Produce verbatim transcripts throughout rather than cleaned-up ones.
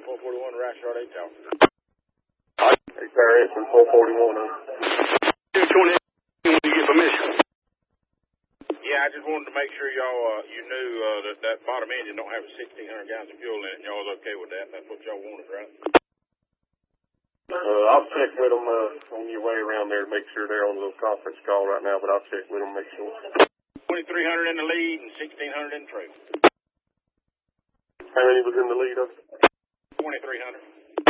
four forty-one, Rash Yard eight Tower. Hey, Terry, it's from four forty-one. two twenty, when you get permission. Yeah, I just wanted to make sure y'all, uh, you knew uh, that that bottom engine don't have sixteen hundred gallons of fuel in it, and y'all was okay with that. That's what y'all wanted, right? Uh, I'll check with them uh, on your way around there to make sure they're on a little conference call right now, but I'll check with them, make sure. twenty-three hundred in the lead and sixteen hundred in the trail. How many was in the lead of it? twenty-three hundred.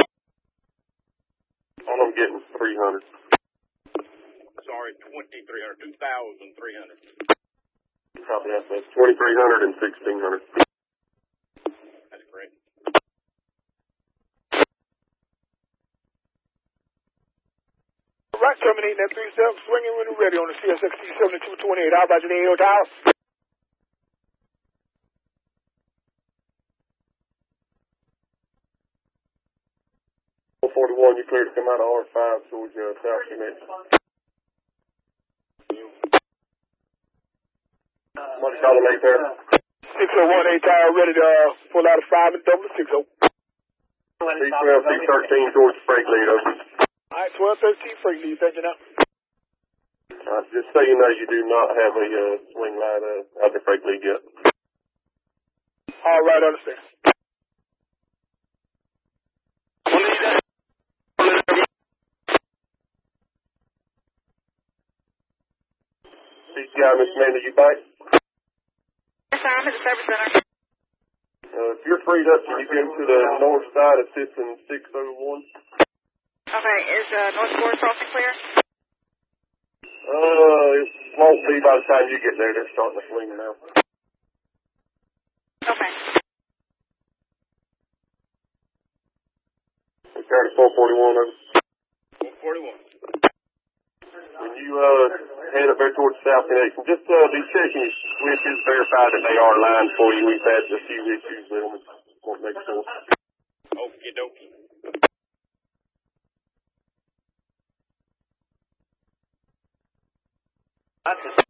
On them getting three hundred. Sorry, twenty-three hundred. two thousand three hundred. Copy that. That's twenty-three hundred and sixteen hundred. That's correct. Right, terminating that three seven, swinging when you're ready on the C S X T seventy-two twenty-eight. How about you, A O Tower? four forty-one, you clear to come out of R five towards uh, South Connect. Somebody call them eight there. six oh one, A Tower, ready to uh, pull out of five and double to six oh. C twelve, C thirteen towards the freight lead, over. All right, twelve thirteen freight lead, thank you now. Uh, just so you know, you do not have a uh, swing line uh, out the freight lead yet. All right, understand. C T I, Miss Amanda, you back? Yes, sir. I'm at the service center. Uh, if you're freed up, can you get to the north side of Sisson six oh one? Okay, is uh, North Forest crossing clear? Uh, it won't be by the time you get there. They're starting to swing now. Okay. Okay, four forty-one, over. four forty-one. When you uh, head up there towards South Connection, just uh, be checking your switches, verify that they are lined for you. We've had a few issues with them. Won't make sense. Okie dokie. That's